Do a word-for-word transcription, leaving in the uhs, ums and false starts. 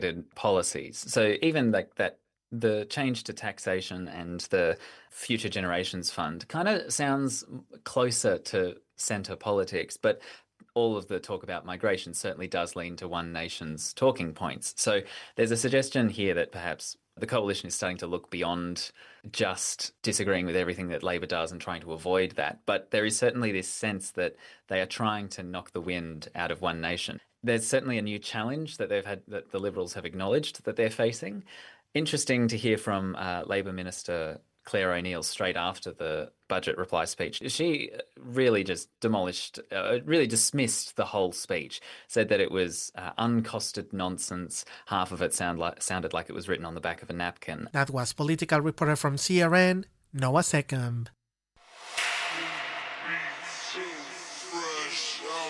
policies. So even like that, the change to taxation and the Future Generations Fund kind of sounds closer to centre politics, but all of the talk about migration certainly does lean to One Nation's talking points. So there's a suggestion here that perhaps the coalition is starting to look beyond just disagreeing with everything that Labor does and trying to avoid that. But there is certainly this sense that they are trying to knock the wind out of One Nation. There's certainly a new challenge that they've had, that the Liberals have acknowledged that they're facing. Interesting to hear from uh, Labor Minister Claire O'Neill straight after the budget reply speech. She really just demolished, uh, really dismissed the whole speech, said that it was uh, uncosted nonsense. Half of it sound like, sounded like it was written on the back of a napkin. That was political reporter from C R N, Noah Seckham.